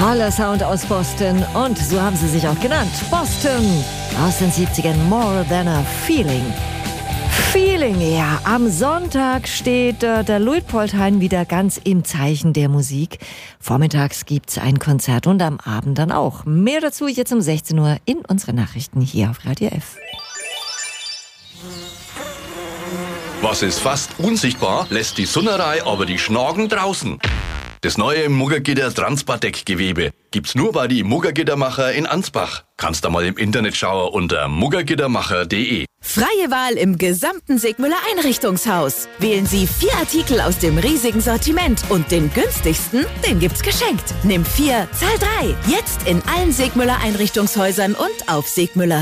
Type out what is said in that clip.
Toller Sound aus Boston und so haben sie sich auch genannt. Boston aus den 70ern, More Than a Feeling. Feeling, ja. Am Sonntag steht der Luitpoldhain wieder ganz im Zeichen der Musik. Vormittags gibt's ein Konzert und am Abend dann auch. Mehr dazu jetzt um 16 Uhr in unseren Nachrichten hier auf Radio F. Was ist fast unsichtbar, lässt die Sunnerei aber die Schnagen draußen. Das neue Muggergitter Transpadeck-Gewebe gibt's nur bei die Muggergittermacher in Ansbach. Kannst da mal im Internet schauen unter muggergittermacher.de. Freie Wahl im gesamten Segmüller Einrichtungshaus. Wählen Sie 4 Artikel aus dem riesigen Sortiment und den günstigsten, den gibt's geschenkt. Nimm 4, zahl 3. Jetzt in allen Segmüller Einrichtungshäusern und auf Segmüller.